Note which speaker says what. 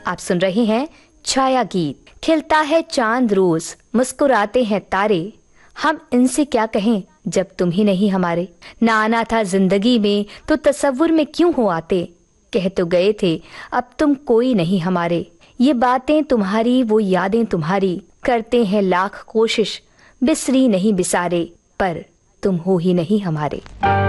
Speaker 1: आप सुन रहे हैं छाया गीत। खिलता है चांद रोज, मुस्कुराते हैं तारे, हम इनसे क्या कहें जब तुम ही नहीं हमारे। ना आना था जिंदगी में तो तसव्वुर में क्यों हो आते, कह तो गए थे अब तुम कोई नहीं हमारे। ये बातें तुम्हारी वो यादें तुम्हारी, करते हैं लाख कोशिश बिसरी नहीं बिसारे, पर तुम हो ही नहीं हमारे।